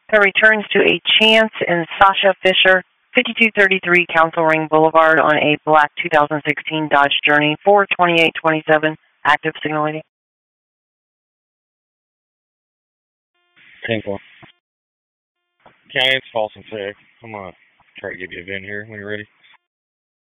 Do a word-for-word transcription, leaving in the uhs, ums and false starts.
That returns to a Chance and Sasha Fisher, fifty-two thirty-three Council Ring Boulevard on a black two thousand sixteen Dodge Journey, four twenty-eight twenty-seven, active signal lady. ten four. Okay, it's false and sick. I'm going to try to give you a V I N here when you're ready.